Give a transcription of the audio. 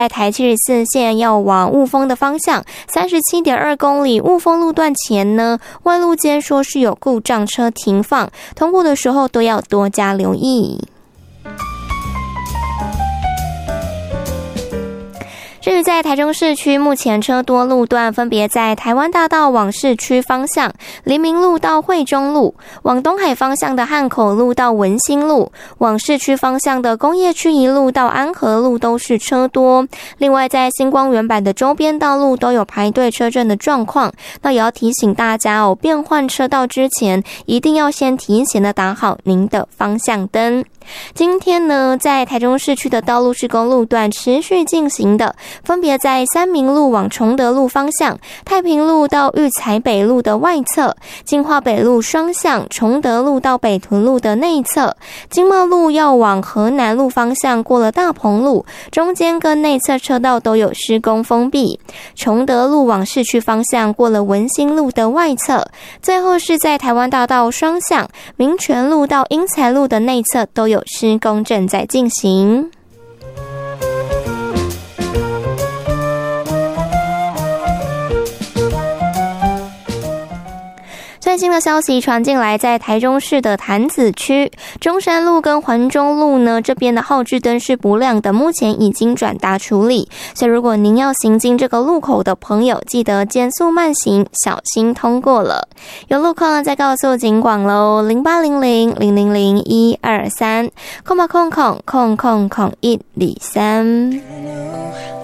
在台74线要往雾峰的方向 37.2 公里雾峰路段前呢，外路间说是有故障车停放，通过的时候都要多加留意。至于在台中市区，目前车多路段分别在台湾大道往市区方向黎明路到惠中路，往东海方向的汉口路到文心路，往市区方向的工业区一路到安和路都是车多。另外在新光园版的周边道路都有排队车阵的状况，那也要提醒大家哦，变换车道之前一定要先提前的打好您的方向灯。今天呢，在台中市区的道路施工路段持续进行的，分别在三民路往崇德路方向、太平路到育才北路的外侧、金华北路双向、崇德路到北屯路的内侧、经贸路要往河南路方向过了大鹏路，中间跟内侧车道都有施工封闭。崇德路往市区方向过了文心路的外侧，最后是在台湾大道双向、民权路到英才路的内侧都有施工正在进行。最新的消息传进来，在台中市的潭子区中山路跟环中路呢，这边的号志灯是不亮的，目前已经转达处理，所以如果您要行经这个路口的朋友，记得减速慢行，小心通过了。有路况再告诉警广咯，0800000123，空123。